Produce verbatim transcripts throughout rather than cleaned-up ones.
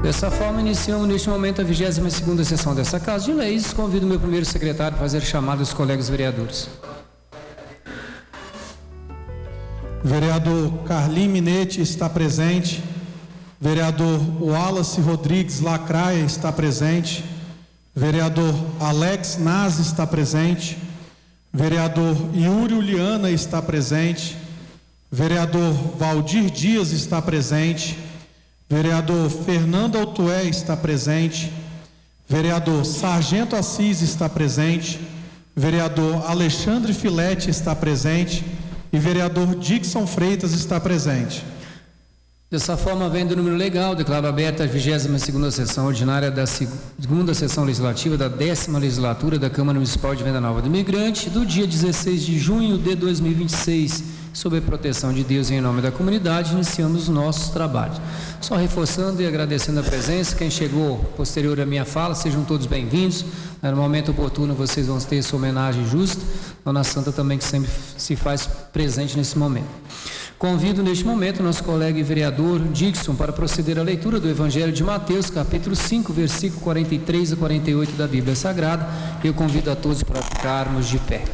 Dessa forma, iniciamos neste momento a vigésima segunda sessão dessa Casa de Leis. Convido o meu primeiro secretário a fazer chamada aos colegas vereadores. Vereador Carlim Minetti está presente. Vereador Wallace Rodrigues Lacraia está presente. Vereador Alex Nazi está presente. Vereador Yuri Uliana está presente. Vereador Valdir Dias está presente. Vereador Fernando Altué está presente. Vereador Sargento Assis está presente. Vereador Alexandre Filete está presente. E vereador Dixon Freitas está presente. Dessa forma, vendo o número legal, declaro aberta a vigésima segunda sessão ordinária da segunda sessão legislativa da décima legislatura da Câmara Municipal de Venda Nova do Imigrante, do dia dezesseis de junho de dois mil e vinte e seis, sob a proteção de Deus e em nome da comunidade, iniciamos os nossos trabalhos. Só reforçando e agradecendo a presença, quem chegou posterior à minha fala, sejam todos bem-vindos. No momento oportuno vocês vão ter sua homenagem justa, Dona Santa também, que sempre se faz presente nesse momento. Convido neste momento o nosso colega e vereador Dixon para proceder à leitura do Evangelho de Mateus, capítulo cinco, versículo quarenta e três a quarenta e oito da Bíblia Sagrada. Eu convido a todos para ficarmos de pé.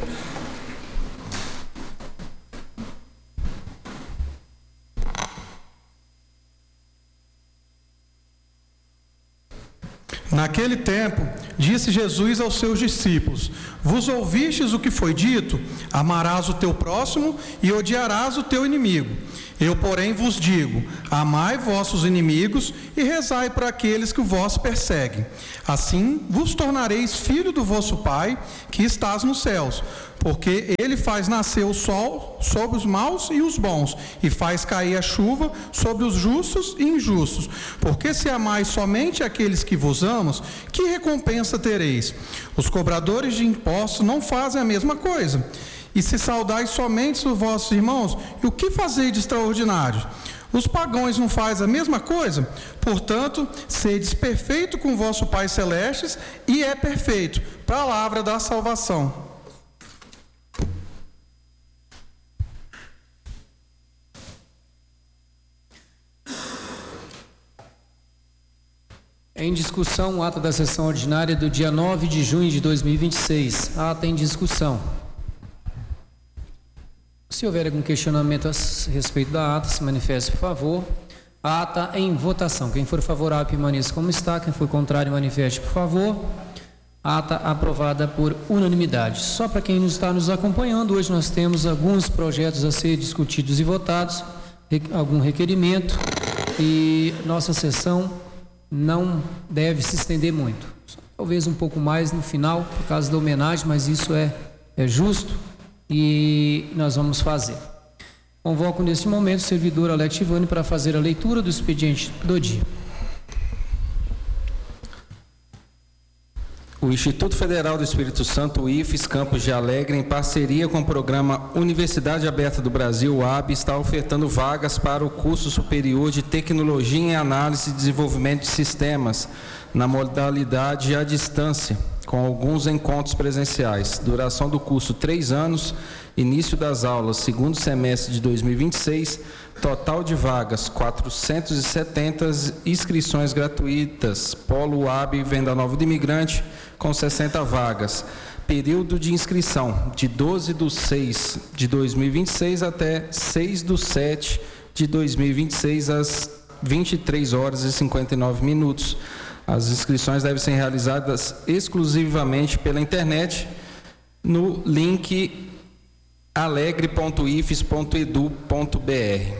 Naquele tempo, disse Jesus aos seus discípulos: Vos ouvistes o que foi dito? Amarás o teu próximo e odiarás o teu inimigo. Eu, porém, vos digo: amai vossos inimigos e rezai por aqueles que vos perseguem. Assim vos tornareis filho do vosso Pai, que estás nos céus, porque ele faz nascer o sol sobre os maus e os bons, e faz cair a chuva sobre os justos e injustos. Porque se amais somente aqueles que vos amam, que recompensa tereis? Os cobradores de impostos não fazem a mesma coisa. E se saudais somente os vossos irmãos, e o que fazeis de extraordinário? Os pagãos não fazem a mesma coisa? Portanto, sedes perfeito com vosso Pai Celeste, e é perfeito. Palavra da salvação. Em discussão, o ato da sessão ordinária do dia nove de junho de dois mil e vinte e seis. Ato em discussão. Se houver algum questionamento a respeito da ata, se manifeste, por favor. A ata em votação. Quem for favorável, permaneça como está. Quem for contrário, manifeste, por favor. Ata aprovada por unanimidade. Só para quem está nos acompanhando, hoje nós temos alguns projetos a ser discutidos e votados, algum requerimento, e nossa sessão não deve se estender muito. Talvez um pouco mais no final, por causa da homenagem, mas isso é, é justo. E nós vamos fazer. Convoco neste momento o servidor Alex Ivani para fazer a leitura do expediente do dia. O Instituto Federal do Espírito Santo, o I F E S Campos de Alegre, em parceria com o programa Universidade Aberta do Brasil, U A B, está ofertando vagas para o curso superior de Tecnologia em Análise e Desenvolvimento de Sistemas, na modalidade à distância, com alguns encontros presenciais. Duração do curso, três anos. Início das aulas, segundo semestre de dois mil e vinte e seis. Total de vagas, quatrocentas e setenta. Inscrições gratuitas. Polo U A B, Venda Nova do Imigrante, com sessenta vagas. Período de inscrição, de doze de seis de dois mil e vinte e seis até seis de sete de dois mil e vinte e seis, às vinte e três horas e cinquenta e nove minutos. As inscrições devem ser realizadas exclusivamente pela internet no link alegre ponto i f e s ponto e d u ponto b r.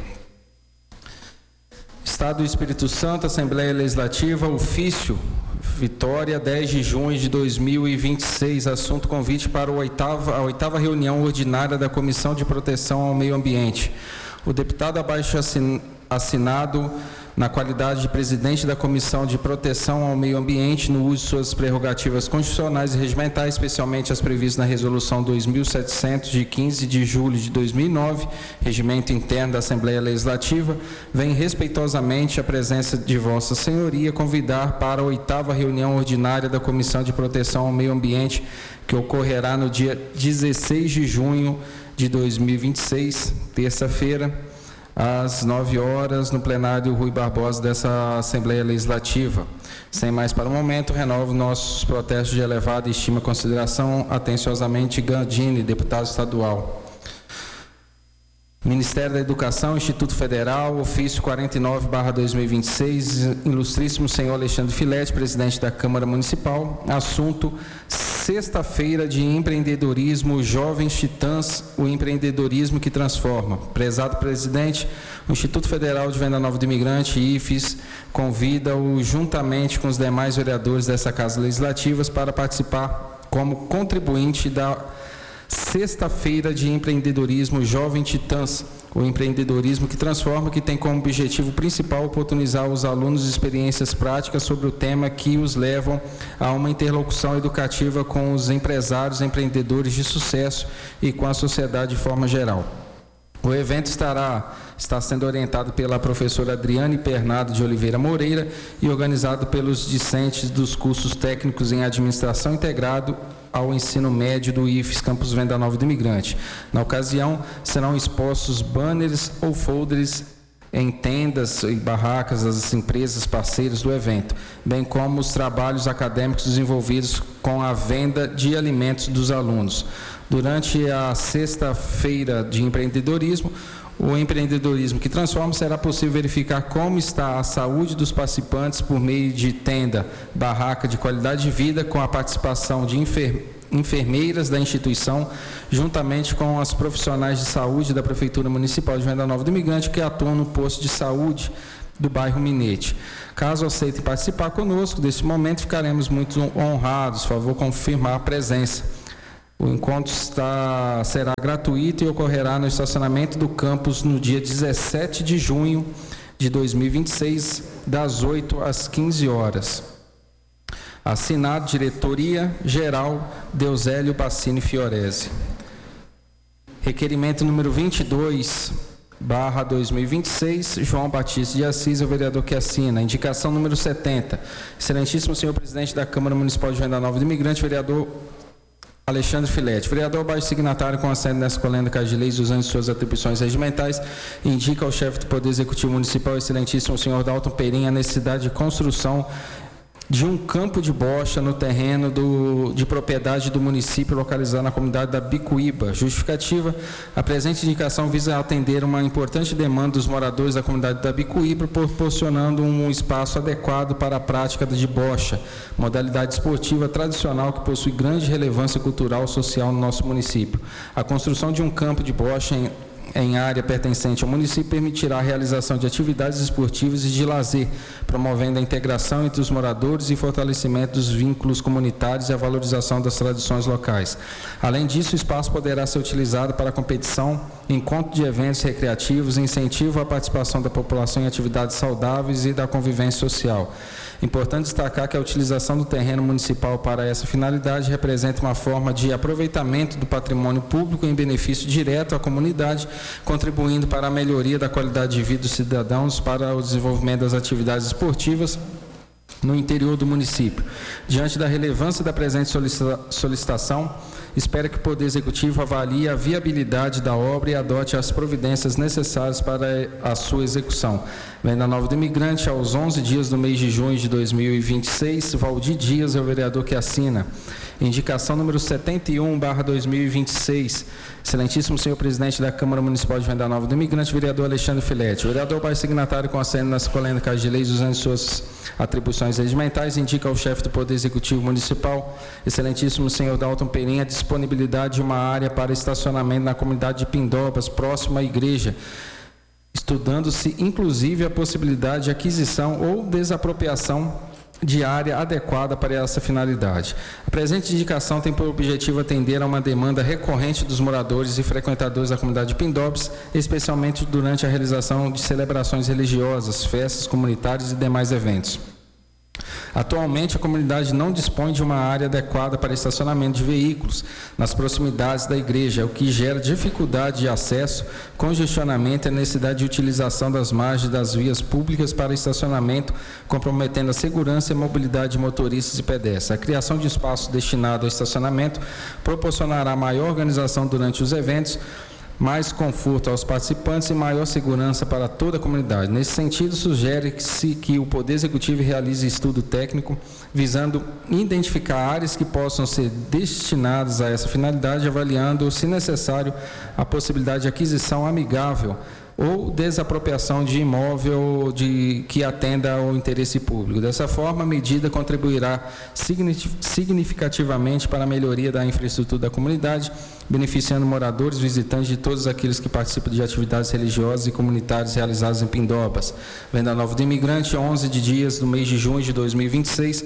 Estado do Espírito Santo, Assembleia Legislativa, ofício Vitória, dez de junho de dois mil e vinte e seis. Assunto: convite para a oitava, a oitava reunião ordinária da Comissão de Proteção ao Meio Ambiente. O deputado abaixo assinado, na qualidade de presidente da Comissão de Proteção ao Meio Ambiente, no uso de suas prerrogativas constitucionais e regimentais, especialmente as previstas na Resolução dois mil e setecentos, de quinze de julho de dois mil e nove, Regimento Interno da Assembleia Legislativa, vem respeitosamente a presença de Vossa Senhoria convidar para a oitava reunião ordinária da Comissão de Proteção ao Meio Ambiente, que ocorrerá no dia dezesseis de junho de dois mil e vinte e seis, terça-feira, às nove horas, no plenário Rui Barbosa dessa Assembleia Legislativa. Sem mais para o momento, renovo nossos protestos de elevada estima e consideração. Atenciosamente, Gandini, deputado estadual. Ministério da Educação, Instituto Federal, ofício quarenta e nove barra dois mil e vinte e seis, ilustríssimo senhor Alexandre Filete, presidente da Câmara Municipal, assunto: sexta-feira de empreendedorismo, Jovens Titãs, o empreendedorismo que transforma. Prezado presidente, o Instituto Federal de Venda Nova do Imigrante, I F E S, convida-o, juntamente com os demais vereadores dessa Casa Legislativa, para participar como contribuinte da Sexta-feira de Empreendedorismo Jovem Titãs, o empreendedorismo que transforma, que tem como objetivo principal oportunizar aos alunos experiências práticas sobre o tema que os levam a uma interlocução educativa com os empresários, empreendedores de sucesso e com a sociedade de forma geral. O evento estará, está sendo orientado pela professora Adriane Pernado de Oliveira Moreira e organizado pelos discentes dos cursos técnicos em administração integrado ao ensino médio do I F E S Campus Venda Nova do Imigrante. Na ocasião, serão expostos banners ou folders em tendas e barracas das empresas parceiras do evento, bem como os trabalhos acadêmicos desenvolvidos com a venda de alimentos dos alunos. Durante a sexta-feira de empreendedorismo, o empreendedorismo que transforma, será possível verificar como está a saúde dos participantes por meio de tenda, barraca de qualidade de vida, com a participação de enfer- enfermeiras da instituição, juntamente com as profissionais de saúde da Prefeitura Municipal de Venda Nova do Imigrante, que atuam no posto de saúde do bairro Minete. Caso aceitem participar conosco desse momento, ficaremos muito honrados. Por favor, confirmar a presença. O encontro está, será gratuito e ocorrerá no estacionamento do campus no dia dezessete de junho de dois mil e vinte e seis, das oito às quinze horas. Assinado Diretoria Geral Deusélio Bassini Fiorese. Requerimento número vinte e dois, barra dois mil e vinte e seis, João Batista de Assis, é o vereador que assina. Indicação número setenta. Excelentíssimo senhor presidente da Câmara Municipal de Venda Nova do Imigrante, vereador Alexandre Filete. Vereador abaixo signatário com assento nessa colenda Casa de Leis, usando suas atribuições regimentais, indica ao chefe do Poder Executivo Municipal, excelentíssimo senhor Dalton Perim, a necessidade de construção de um campo de bocha no terreno do, de propriedade do município, localizado na comunidade da Bicuíba. Justificativa: a presente indicação visa atender uma importante demanda dos moradores da comunidade da Bicuíba, proporcionando um espaço adequado para a prática de bocha, modalidade esportiva tradicional que possui grande relevância cultural e social no nosso município. A construção de um campo de bocha em em área pertencente ao município permitirá a realização de atividades esportivas e de lazer, promovendo a integração entre os moradores e fortalecimento dos vínculos comunitários e a valorização das tradições locais. Além disso, o espaço poderá ser utilizado para competição, encontro de eventos recreativos, incentivo à participação da população em atividades saudáveis e da convivência social. Importante destacar que a utilização do terreno municipal para essa finalidade representa uma forma de aproveitamento do patrimônio público em benefício direto à comunidade, contribuindo para a melhoria da qualidade de vida dos cidadãos, para o desenvolvimento das atividades esportivas no interior do município. Diante da relevância da presente solicita- solicitação, espero que o Poder Executivo avalie a viabilidade da obra e adote as providências necessárias para a sua execução. Venda Nova do Imigrante, aos onze dias do mês de junho de dois mil e vinte e seis, Valdir Dias é o vereador que assina. Indicação número setenta e um, barra dois mil e vinte e seis. Excelentíssimo senhor presidente da Câmara Municipal de Venda Nova do Imigrante, vereador Alexandre Filete. O vereador baixo signatário com assento nessa colenda Casa de Leis, usando suas atribuições regimentais, indica ao chefe do Poder Executivo Municipal, excelentíssimo senhor Dalton Perim, a disponibilidade de uma área para estacionamento na comunidade de Pindobas, próxima à igreja, estudando-se inclusive a possibilidade de aquisição ou desapropriação de área adequada para essa finalidade. A presente indicação tem por objetivo atender a uma demanda recorrente dos moradores e frequentadores da comunidade de Pindobas, especialmente durante a realização de celebrações religiosas, festas comunitárias e demais eventos. Atualmente, a comunidade não dispõe de uma área adequada para estacionamento de veículos nas proximidades da igreja, o que gera dificuldade de acesso, congestionamento e a necessidade de utilização das margens das vias públicas para estacionamento, comprometendo a segurança e a mobilidade de motoristas e pedestres. A criação de espaços destinados ao estacionamento proporcionará maior organização durante os eventos, mais conforto aos participantes e maior segurança para toda a comunidade. Nesse sentido, sugere-se que o Poder Executivo realize estudo técnico visando identificar áreas que possam ser destinadas a essa finalidade, avaliando, se necessário, a possibilidade de aquisição amigável ou desapropriação de imóvel de, que atenda ao interesse público. Dessa forma, a medida contribuirá significativamente para a melhoria da infraestrutura da comunidade, beneficiando moradores, visitantes e todos aqueles que participam de atividades religiosas e comunitárias realizadas em Pindobas. Venda Nova do Imigrante, onze de dias do mês de junho de dois mil e vinte e seis.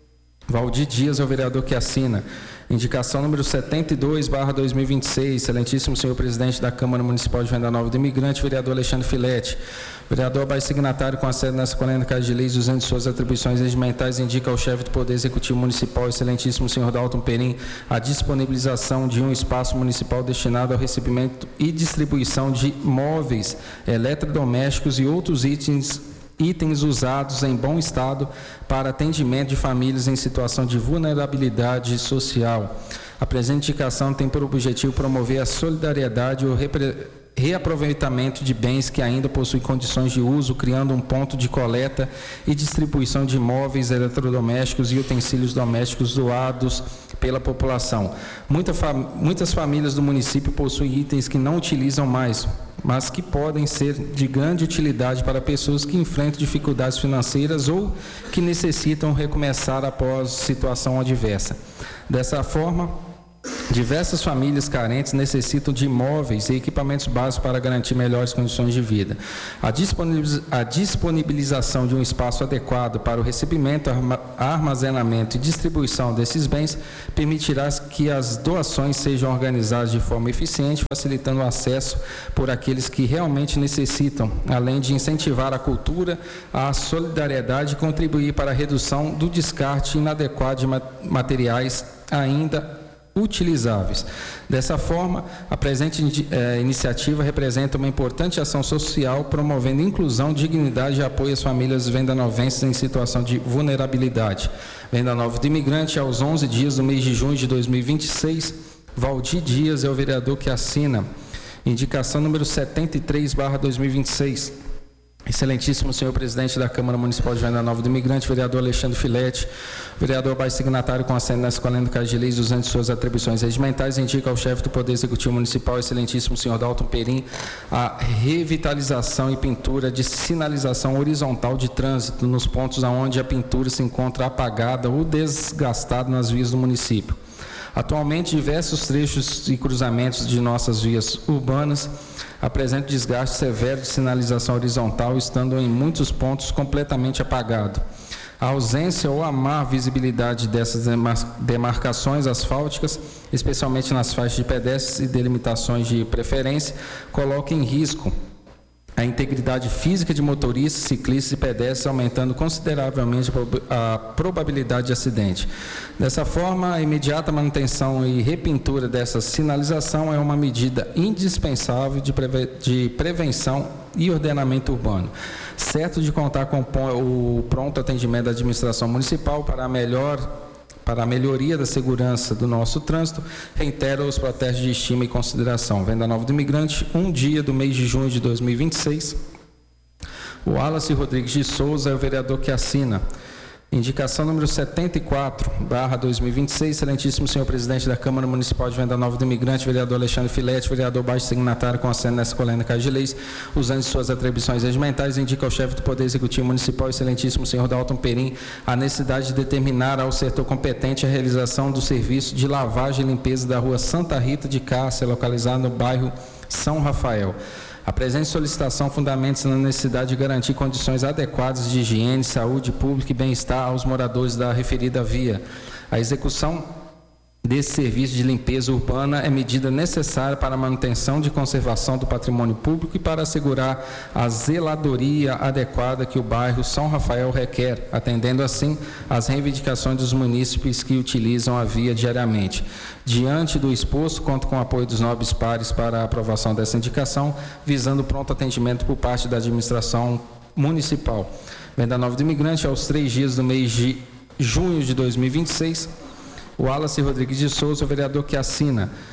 Valdir Dias é o vereador que assina. Indicação número setenta e dois, barra dois mil e vinte e seis, excelentíssimo senhor presidente da Câmara Municipal de Venda Nova do Imigrante, vereador Alexandre Filete. Vereador abaixo signatário com a sede nessa coluna Casa de Leis, usando de suas atribuições regimentais, indica ao chefe do Poder Executivo Municipal, excelentíssimo senhor Dalton Perim, a disponibilização de um espaço municipal destinado ao recebimento e distribuição de móveis, eletrodomésticos e outros itens itens usados em bom estado para atendimento de famílias em situação de vulnerabilidade social. A presente indicação tem por objetivo promover a solidariedade e o repre... reaproveitamento de bens que ainda possuem condições de uso, criando um ponto de coleta e distribuição de móveis, eletrodomésticos e utensílios domésticos doados pela população. Muita fam... Muitas famílias do município possuem itens que não utilizam mais, mas que podem ser de grande utilidade para pessoas que enfrentam dificuldades financeiras ou que necessitam recomeçar após situação adversa. Dessa forma, diversas famílias carentes necessitam de imóveis e equipamentos básicos para garantir melhores condições de vida. A disponibiliza- a disponibilização de um espaço adequado para o recebimento, arma- armazenamento e distribuição desses bens permitirá que as doações sejam organizadas de forma eficiente, facilitando o acesso por aqueles que realmente necessitam, além de incentivar a cultura, a solidariedade e contribuir para a redução do descarte inadequado de ma- materiais ainda utilizáveis. Dessa forma, a presente eh, iniciativa representa uma importante ação social, promovendo inclusão, dignidade e apoio às famílias vendanovenses em situação de vulnerabilidade. Venda Nova do Imigrante, aos onze dias do mês de junho de dois mil e vinte e seis, Valdir Dias é o vereador que assina. Indicação número setenta e três, barra dois mil e vinte e seis. Excelentíssimo senhor presidente da Câmara Municipal de Venda Nova do Imigrante, vereador Alexandre Filete, vereador abaixo signatário com assento na escolha do Casa de Leis, usando de suas atribuições regimentais, indica ao chefe do Poder Executivo Municipal, excelentíssimo senhor Dalton Perim, a revitalização e pintura de sinalização horizontal de trânsito nos pontos onde a pintura se encontra apagada ou desgastada nas vias do município. Atualmente, diversos trechos e cruzamentos de nossas vias urbanas apresentam desgaste severo de sinalização horizontal, estando em muitos pontos completamente apagado. A ausência ou a má visibilidade dessas demarcações asfálticas, especialmente nas faixas de pedestres e delimitações de preferência, coloca em risco a integridade física de motoristas, ciclistas e pedestres, aumentando consideravelmente a probabilidade de acidente. Dessa forma, a imediata manutenção e repintura dessa sinalização é uma medida indispensável de, preve- de prevenção e ordenamento urbano, certo de contar com o pronto atendimento da administração municipal para a melhor Para a melhoria da segurança do nosso trânsito, reitero os protestos de estima e consideração. Venda Nova do Imigrante, um dia do mês de junho de dois mil e vinte e seis. O Wallace Rodrigues de Souza é o vereador que assina. Indicação número setenta e quatro, barra dois mil e vinte e seis, excelentíssimo senhor presidente da Câmara Municipal de Venda Nova do Imigrante, vereador Alexandre Filete, vereador baixo signatário com assento nessa coluna Casa de Leis, usando de suas atribuições regimentais, indica ao chefe do Poder Executivo Municipal, excelentíssimo senhor Dalton Perim, a necessidade de determinar ao setor competente a realização do serviço de lavagem e limpeza da rua Santa Rita de Cássia, localizada no bairro São Rafael. A presente solicitação fundamenta-se na necessidade de garantir condições adequadas de higiene, saúde pública e bem-estar aos moradores da referida via. A execução desse serviço de limpeza urbana é medida necessária para a manutenção de conservação do patrimônio público e para assegurar a zeladoria adequada que o bairro São Rafael requer, atendendo assim às reivindicações dos munícipes que utilizam a via diariamente. Diante do exposto, conto com o apoio dos nobres pares para a aprovação dessa indicação, visando pronto atendimento por parte da administração municipal. Venda Nova do Imigrante, aos três dias do mês de junho de dois mil e vinte e seis, o Wallace Rodrigues de Souza, o vereador que assina.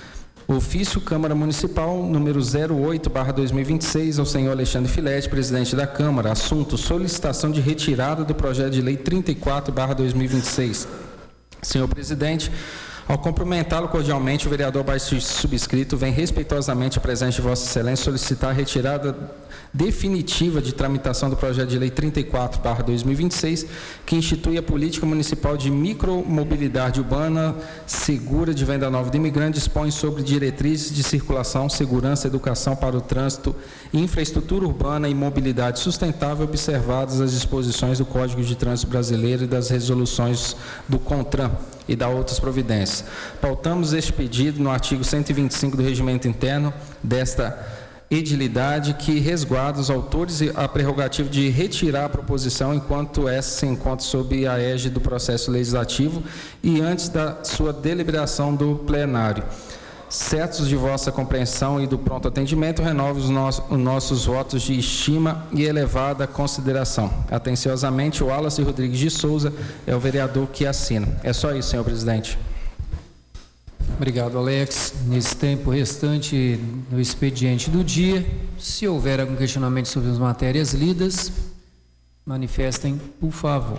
Ofício Câmara Municipal, número zero oito barra dois mil e vinte e seis, ao senhor Alexandre Filete, presidente da Câmara. Assunto: solicitação de retirada do projeto de lei trinta e quatro barra dois mil e vinte e seis. Senhor presidente, ao cumprimentá-lo cordialmente, o vereador abaixo subscrito vem respeitosamente à presença de Vossa Excelência solicitar a retirada definitiva de tramitação do projeto de lei trinta e quatro barra dois mil e vinte e seis, que institui a política municipal de micromobilidade urbana segura de Venda Nova do Imigrante, dispõe sobre diretrizes de circulação, segurança, educação para o trânsito, infraestrutura urbana e mobilidade sustentável, observadas as disposições do Código de Trânsito Brasileiro e das resoluções do CONTRAN e da outras providências. Pautamos este pedido no artigo cento e vinte e cinco do Regimento Interno desta edilidade, que resguarda os autores a prerrogativa de retirar a proposição enquanto essa se encontra sob a égide do processo legislativo e antes da sua deliberação do plenário. Certos de vossa compreensão e do pronto atendimento, renovo os, nossos, os nossos votos de estima e elevada consideração. Atenciosamente, o Wallace Rodrigues de Souza é o vereador que assina. É só isso, senhor presidente. Obrigado, Alex. Nesse tempo restante do expediente do dia, se houver algum questionamento sobre as matérias lidas, manifestem, por favor.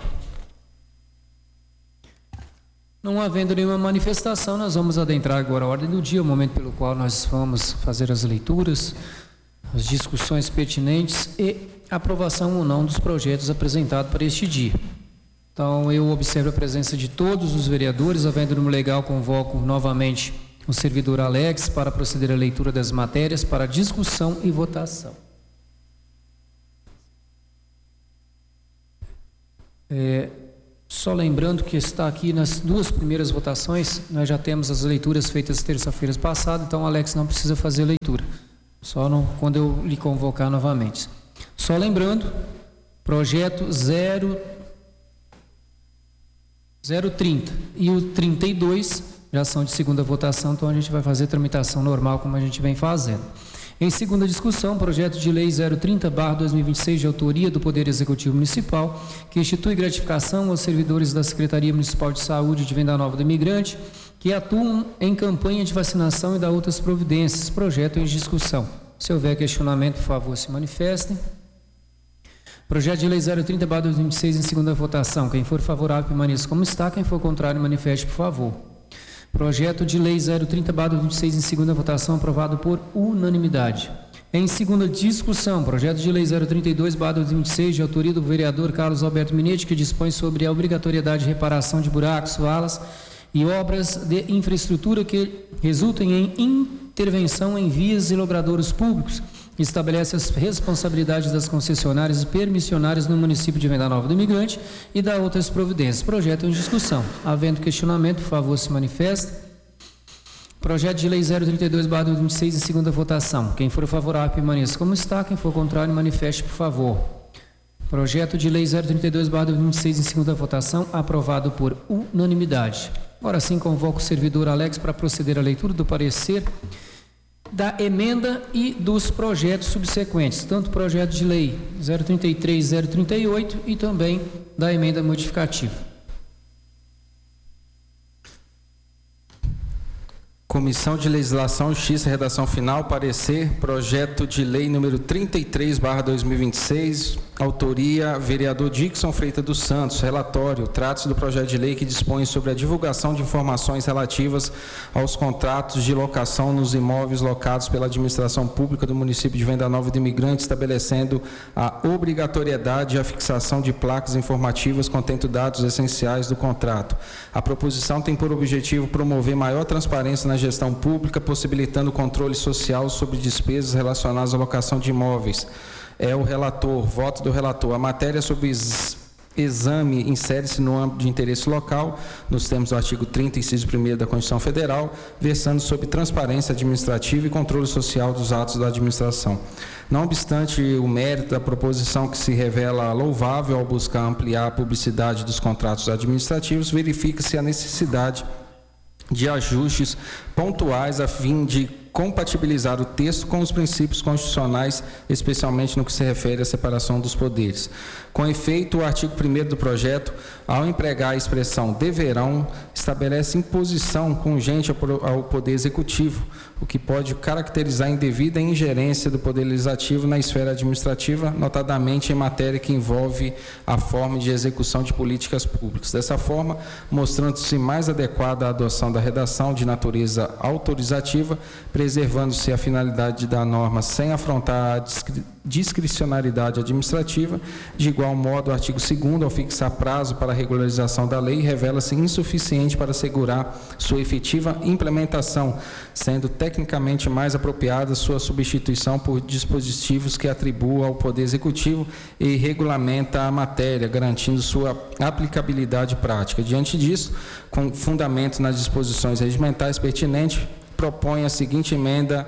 Não havendo nenhuma manifestação, nós vamos adentrar agora a ordem do dia, o momento pelo qual nós vamos fazer as leituras, as discussões pertinentes e aprovação ou não dos projetos apresentados para este dia. Então, eu observo a presença de todos os vereadores. Havendo número legal, convoco novamente o servidor Alex para proceder à leitura das matérias para discussão e votação. É, só lembrando que está aqui nas duas primeiras votações, nós já temos as leituras feitas terça-feira passada, então o Alex não precisa fazer leitura, só no, quando eu lhe convocar novamente. Só lembrando, projeto zero trinta e o trinta e dois já são de segunda votação, então a gente vai fazer tramitação normal como a gente vem fazendo. Em segunda discussão, projeto de lei zero trinta barra dois mil e vinte e seis, de autoria do Poder Executivo Municipal, que institui gratificação aos servidores da Secretaria Municipal de Saúde de Venda Nova do Imigrante que atuam em campanha de vacinação e da outras providências. Projeto em discussão. Se houver questionamento, por favor, se manifestem. Projeto de lei zero trinta barra dois mil e vinte e seis em segunda votação. Quem for favorável, permaneça como está. Quem for contrário, manifeste, por favor. Projeto de lei zero trinta barra dois mil e vinte e seis em segunda votação, aprovado por unanimidade. Em segunda discussão, projeto de lei zero trinta e dois barra dois mil e vinte e seis, de autoria do vereador Carlos Alberto Minetti, que dispõe sobre a obrigatoriedade de reparação de buracos, valas e obras de infraestrutura que resultem em intervenção em vias e logradouros públicos. Estabelece as responsabilidades das concessionárias e permissionárias no município de Venda Nova do Imigrante e dá outras providências. Projeto em discussão. Havendo questionamento, por favor, se manifeste. Projeto de lei zero trinta e dois barra dois mil e vinte e seis em segunda votação. Quem for favorável, permaneça como está. Quem for contrário, manifeste, por favor. Projeto de lei zero trinta e dois barra dois mil e vinte e seis em segunda votação, aprovado por unanimidade. Agora sim, convoco o servidor Alex para proceder à leitura do parecer da emenda e dos projetos subsequentes, tanto o projeto de lei zero trinta e três, zero trinta e oito e também da emenda modificativa. Comissão de Legislação, Justiça e Redação Final, parecer, projeto de lei número trinta e três barra dois mil e vinte e seis, autoria vereador Dixon Freitas dos Santos, relatório, trata-se do projeto de lei que dispõe sobre a divulgação de informações relativas aos contratos de locação nos imóveis locados pela administração pública do município de Venda Nova do Imigrante, estabelecendo a obrigatoriedade e a fixação de placas informativas contendo dados essenciais do contrato. A proposição tem por objetivo promover maior transparência na gestão pública, possibilitando o controle social sobre despesas relacionadas à locação de imóveis. É o relator, voto do relator. A matéria sobre exame insere-se no âmbito de interesse local, nos termos do artigo trinta, inciso primeiro da Constituição Federal, versando sobre transparência administrativa e controle social dos atos da administração. Não obstante o mérito da proposição, que se revela louvável ao buscar ampliar a publicidade dos contratos administrativos, verifica-se a necessidade de ajustes pontuais a fim de compatibilizar o texto com os princípios constitucionais, especialmente no que se refere à separação dos poderes. Com efeito, o artigo primeiro do projeto, ao empregar a expressão deverão, estabelece imposição congente ao Poder Executivo, o que pode caracterizar indevida ingerência do Poder Legislativo na esfera administrativa, notadamente em matéria que envolve a forma de execução de políticas públicas. Dessa forma, mostrando-se mais adequada a adoção da redação de natureza autorizativa, preservando-se a finalidade da norma sem afrontar a discri- discricionariedade administrativa. De igual modo, o artigo segundo, ao fixar prazo para a regularização da lei, revela-se insuficiente para assegurar sua efetiva implementação, sendo tecnicamente mais apropriada sua substituição por dispositivos que atribuam ao Poder Executivo e regulamenta a matéria, garantindo sua aplicabilidade prática. Diante disso, com fundamento nas disposições regimentais pertinentes, propõe a seguinte emenda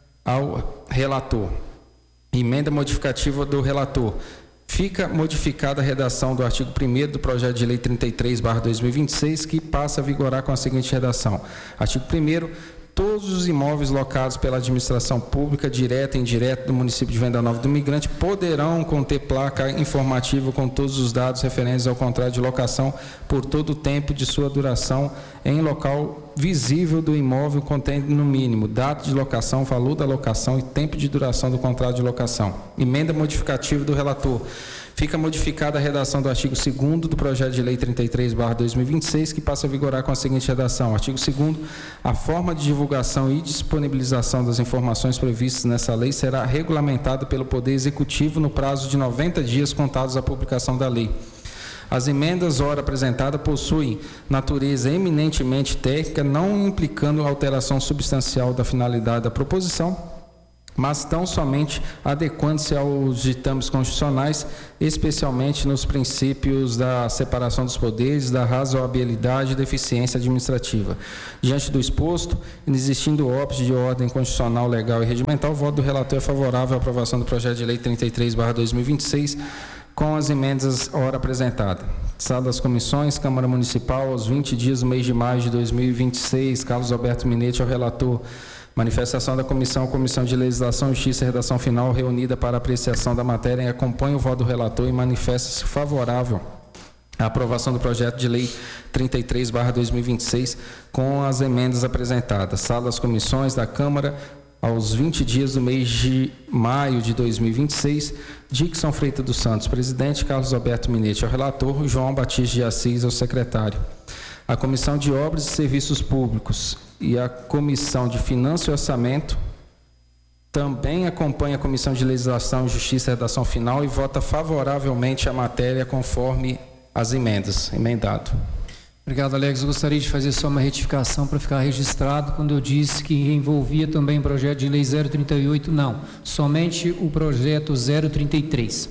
ao relator. Emenda modificativa do relator. Fica modificada a redação do artigo primeiro do projeto de lei trinta e três barra dois mil e vinte e seis, que passa a vigorar com a seguinte redação. Artigo primeiro. Todos os imóveis locados pela administração pública, direta e indireta do município de Venda Nova do Migrante, poderão conter placa informativa com todos os dados referentes ao contrato de locação por todo o tempo de sua duração em local visível do imóvel, contendo no mínimo data de locação, valor da locação e tempo de duração do contrato de locação. Emenda modificativa do relator. Fica modificada a redação do artigo segundo do projeto de lei trinta e três barra dois mil e vinte e seis, que passa a vigorar com a seguinte redação. Artigo segundo. A forma de divulgação e disponibilização das informações previstas nessa lei será regulamentada pelo Poder Executivo no prazo de noventa dias contados à publicação da lei. As emendas ora apresentadas possuem natureza eminentemente técnica, não implicando alteração substancial da finalidade da proposição, mas tão somente adequando-se aos ditames constitucionais, especialmente nos princípios da separação dos poderes, da razoabilidade e da eficiência administrativa. Diante do exposto, inexistindo óbice de ordem constitucional, legal e regimental, o voto do relator é favorável à aprovação do projeto de lei trinta e três barra dois mil e vinte e seis, com as emendas ora apresentadas. Sala das Comissões, Câmara Municipal, aos vinte dias do mês de maio de dois mil e vinte e seis, Carlos Alberto Minetti, ao relator. Manifestação da Comissão, Comissão de Legislação, Justiça e Redação Final, reunida para apreciação da matéria, e acompanha o voto do relator e manifesta-se favorável à aprovação do projeto de lei trinta e três barra dois mil e vinte e seis, com as emendas apresentadas. Sala das Comissões da Câmara, aos vinte dias do mês de maio de dois mil e vinte e seis, Dixon Freitas dos Santos, presidente, Carlos Alberto Minetti, ao relator, João Batista de Assis, ao secretário. A Comissão de Obras e Serviços Públicos e a Comissão de Finanças e Orçamento também acompanha a Comissão de Legislação, Justiça e Redação Final e vota favoravelmente a matéria conforme as emendas. Emendado. Obrigado, Alex. Eu gostaria de fazer só uma retificação para ficar registrado. Quando eu disse que envolvia também o projeto de lei zero trinta e oito, não. Somente o projeto zero trinta e três.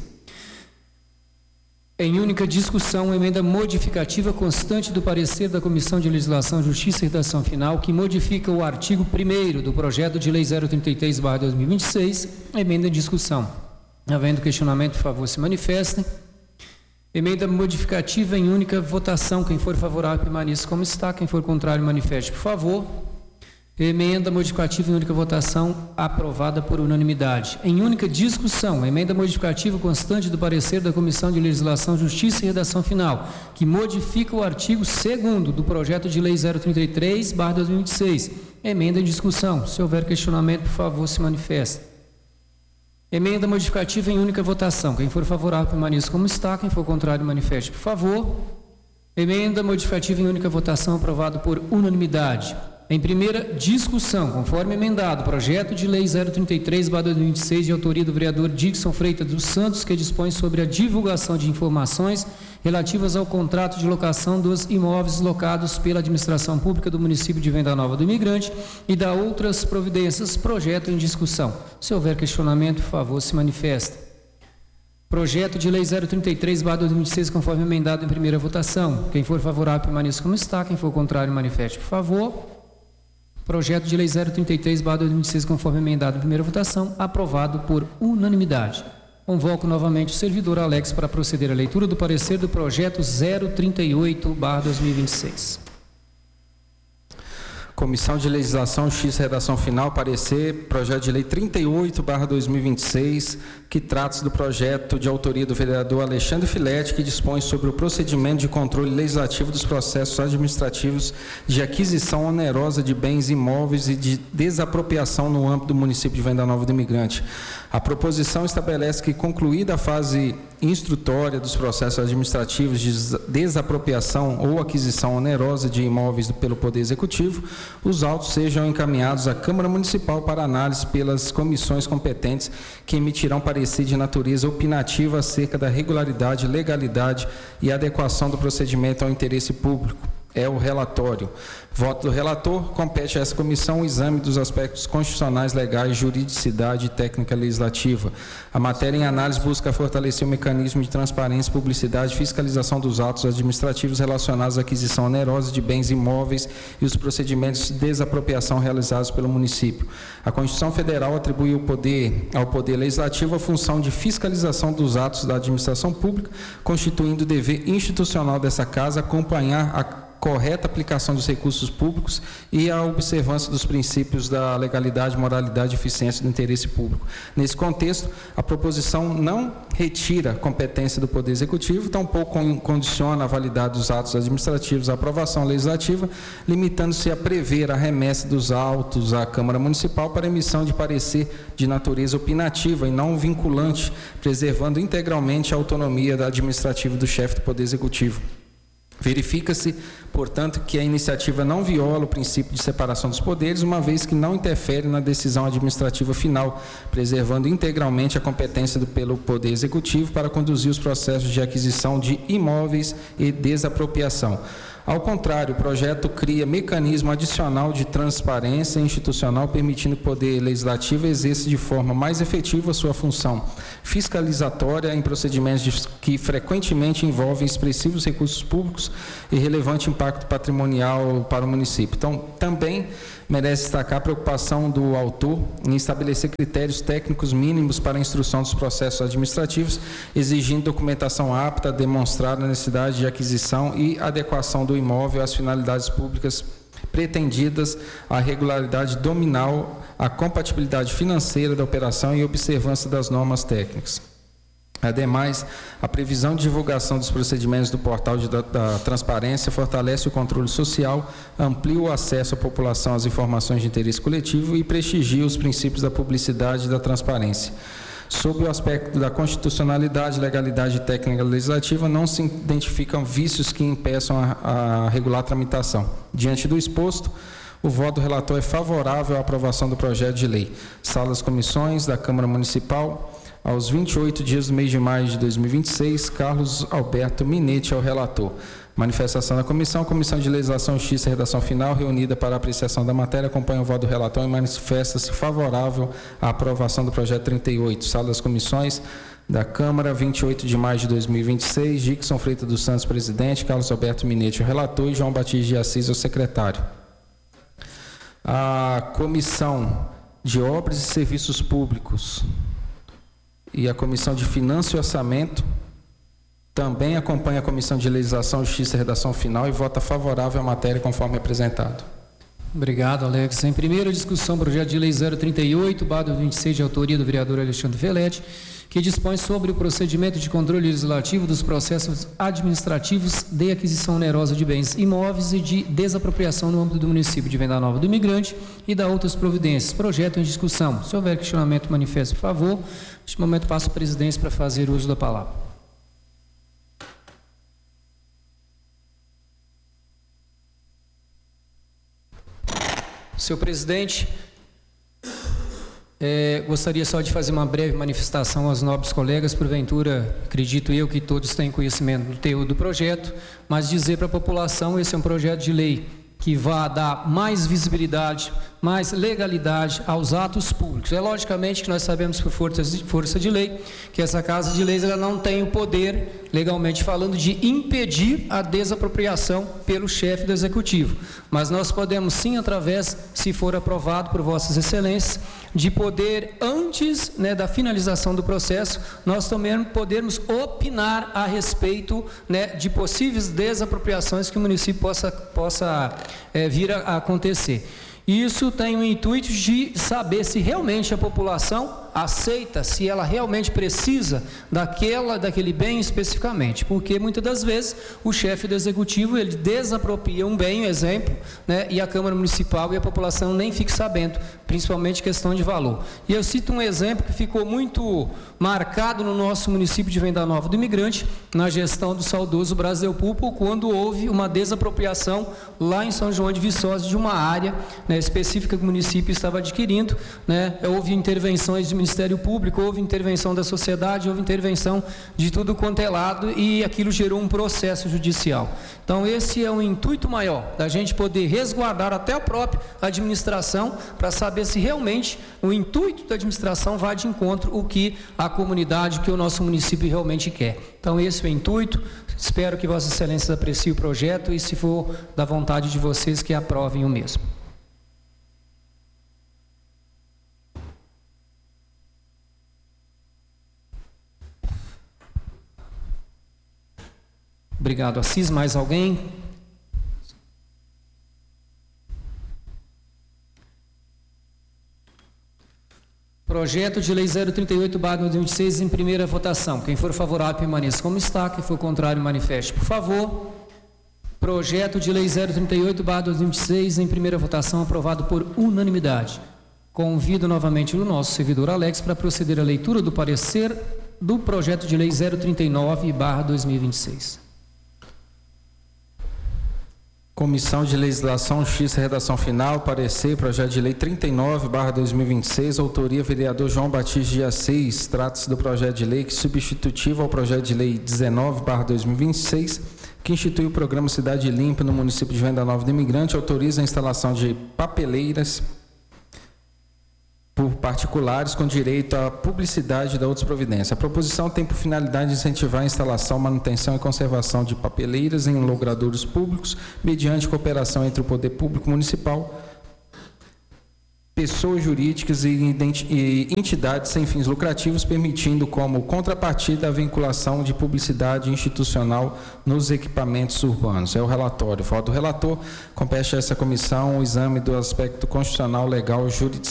Em única discussão, emenda modificativa constante do parecer da Comissão de Legislação, Justiça e Redação Final, que modifica o artigo primeiro do projeto de lei zero trinta e três barra dois mil e vinte e seis. Emenda em discussão. Havendo questionamento, por favor, se manifestem. Emenda modificativa em única votação. Quem for favorável, permaneça como está. Quem for contrário, manifeste, por favor. Emenda modificativa em única votação, aprovada por unanimidade. Em única discussão, emenda modificativa constante do parecer da Comissão de Legislação, Justiça e Redação Final, que modifica o artigo segundo do projeto de lei zero trinta e três barra dois mil e vinte e seis. Emenda em discussão. Se houver questionamento, por favor, se manifeste. Emenda modificativa em única votação. Quem for favorável, permaneça como está. Quem for contrário, manifeste, por favor. Emenda modificativa em única votação, aprovado por unanimidade. Em primeira discussão, conforme emendado, projeto de lei zero trinta e três barra dois mil e vinte e seis, de autoria do vereador Dixon Freitas dos Santos, que dispõe sobre a divulgação de informações relativas ao contrato de locação dos imóveis locados pela administração pública do município de Venda Nova do Imigrante e da outras providências. Projeto em discussão. Se houver questionamento, por favor, se manifeste. Projeto de lei zero trinta e três barra dois mil e vinte e seis, conforme emendado em primeira votação. Quem for favorável, permaneça como está. Quem for contrário, manifeste, por favor. Projeto de lei zero trinta e três barra dois mil e vinte e seis, conforme emendado em primeira votação, aprovado por unanimidade. Convoco novamente o servidor Alex para proceder à leitura do parecer do projeto zero trinta e oito barra dois mil e vinte e seis. Comissão de Legislação, Justiça e Redação Final, parecer, projeto de lei trinta e oito barra dois mil e vinte e seis, que trata do projeto de autoria do vereador Alexandre Filete, que dispõe sobre o procedimento de controle legislativo dos processos administrativos de aquisição onerosa de bens imóveis e de desapropriação no âmbito do município de Venda Nova do Imigrante. A proposição estabelece que, concluída a fase instrutória dos processos administrativos de desapropriação ou aquisição onerosa de imóveis pelo Poder Executivo, os autos sejam encaminhados à Câmara Municipal para análise pelas comissões competentes, que emitirão parecer de natureza opinativa acerca da regularidade, legalidade e adequação do procedimento ao interesse público. É o relatório. Voto do relator. Compete a essa comissão o exame dos aspectos constitucionais, legais, juridicidade e técnica legislativa. A matéria em análise busca fortalecer o mecanismo de transparência, publicidade e fiscalização dos atos administrativos relacionados à aquisição onerosa de bens imóveis e os procedimentos de desapropriação realizados pelo município. A Constituição Federal atribui ao poder, ao poder legislativo a função de fiscalização dos atos da administração pública, constituindo o dever institucional dessa casa acompanhar a correta aplicação dos recursos públicos e a observância dos princípios da legalidade, moralidade e eficiência do interesse público. Nesse contexto, a proposição não retira competência do Poder Executivo, tampouco condiciona a validade dos atos administrativos à aprovação legislativa, limitando-se a prever a remessa dos autos à Câmara Municipal para emissão de parecer de natureza opinativa e não vinculante, preservando integralmente a autonomia administrativa do chefe do Poder Executivo. Verifica-se, portanto, que a iniciativa não viola o princípio de separação dos poderes, uma vez que não interfere na decisão administrativa final, preservando integralmente a competência do, pelo Poder Executivo para conduzir os processos de aquisição de imóveis e desapropriação. Ao contrário, o projeto cria mecanismo adicional de transparência institucional, permitindo que o Poder Legislativo exerça de forma mais efetiva sua função fiscalizatória em procedimentos que frequentemente envolvem expressivos recursos públicos e relevante impacto patrimonial para o município. Então, também merece destacar a preocupação do autor em estabelecer critérios técnicos mínimos para a instrução dos processos administrativos, exigindo documentação apta a demonstrar a necessidade de aquisição e adequação do imóvel às finalidades públicas pretendidas, a regularidade dominal, a compatibilidade financeira da operação e observância das normas técnicas. Ademais, a previsão de divulgação dos procedimentos do portal de, da, da transparência fortalece o controle social, amplia o acesso à população às informações de interesse coletivo e prestigia os princípios da publicidade e da transparência. Sob o aspecto da constitucionalidade, legalidade e técnica legislativa, não se identificam vícios que impeçam a, a regular a tramitação. Diante do exposto, o voto do relator é favorável à aprovação do projeto de lei. Sala das comissões da Câmara Municipal. Aos vinte e oito dias do mês de maio de dois mil e vinte e seis, Carlos Alberto Minetti é o relator. Manifestação da comissão. Comissão de Legislação, Justiça e Redação Final, reunida para apreciação da matéria, acompanha o voto do relator e manifesta-se favorável à aprovação do projeto trinta e oito. Sala das comissões da Câmara, vinte e oito de maio de dois mil e vinte e seis, Dixon Freitas dos Santos, presidente, Carlos Alberto Minetti, o relator, e João Batista de Assis, o secretário. A Comissão de Obras e Serviços Públicos e a Comissão de Finanças e Orçamento também acompanha a Comissão de Legislação, Justiça e Redação Final e vota favorável à matéria conforme apresentado. Obrigado, Alex. Em primeira discussão, projeto de lei zero trinta e oito, barra vinte e seis, de autoria do vereador Alexandre Filete, que dispõe sobre o procedimento de controle legislativo dos processos administrativos de aquisição onerosa de bens imóveis e de desapropriação no âmbito do município de Venda Nova do Imigrante e da outras providências. Projeto em discussão. Se houver questionamento, manifeste, por favor. Neste momento, passo a presidência para fazer uso da palavra. Senhor presidente, é, gostaria só de fazer uma breve manifestação aos nobres colegas, porventura, acredito eu que todos têm conhecimento do teor do projeto, mas dizer para a população, esse é um projeto de lei que vai dar mais visibilidade, mais legalidade aos atos públicos. É logicamente que nós sabemos por força de, força de lei que essa Casa de Leis ela não tem o poder, legalmente falando, de impedir a desapropriação pelo chefe do Executivo. Mas nós podemos sim, através, se for aprovado por vossas excelências, de poder, antes né, da finalização do processo, nós também podermos opinar a respeito né, de possíveis desapropriações que o município possa, possa é, vir a acontecer. Isso tem o intuito de saber se realmente a população aceita, se ela realmente precisa daquela, daquele bem especificamente, porque muitas das vezes o chefe do executivo ele desapropria um bem, um exemplo, né, e a Câmara Municipal e a população nem fica sabendo, principalmente questão de valor. E eu cito um exemplo que ficou muito marcado no nosso município de Venda Nova do Imigrante, na gestão do saudoso Brasil Pulpo, quando houve uma desapropriação lá em São João de Viçosa de uma área, né, específica que o município estava adquirindo, né, houve intervenções de Ministério Público, houve intervenção da sociedade, houve intervenção de tudo quanto é lado e aquilo gerou um processo judicial. Então esse é o intuito maior, da gente poder resguardar até a própria administração para saber se realmente o intuito da administração vai de encontro o que a comunidade, que o nosso município realmente quer. Então esse é o intuito, espero que Vossa Excelência aprecie o projeto e se for da vontade de vocês que aprovem o mesmo. Obrigado, Assis. Mais alguém? Projeto de Lei zero trinta e oito barra dois mil e vinte e seis em primeira votação. Quem for favorável permaneça como está, quem for contrário manifeste, por favor. Projeto de Lei zero trinta e oito barra dois mil e vinte e seis em primeira votação, aprovado por unanimidade. Convido novamente o nosso servidor Alex para proceder à leitura do parecer do projeto de Lei zero trinta e nove barra dois mil e vinte e seis. Comissão de Legislação, Justiça e Redação Final, parecer, projeto de lei trinta e nove barra dois mil e vinte e seis, autoria vereador João Batista de Assis, trata-se do projeto de lei que substitutivo ao projeto de lei dezenove barra dois mil e vinte e seis, que institui o programa Cidade Limpa no município de Venda Nova do Imigrante, autoriza a instalação de papeleiras por particulares com direito à publicidade da outras providências. A proposição tem por finalidade de incentivar a instalação, manutenção e conservação de papeleiras em logradouros públicos, mediante cooperação entre o poder público municipal, pessoas jurídicas e entidades sem fins lucrativos, permitindo como contrapartida a vinculação de publicidade institucional nos equipamentos urbanos. É o relatório. Voto do relator. Compete a essa comissão o exame do aspecto constitucional, legal e jurídico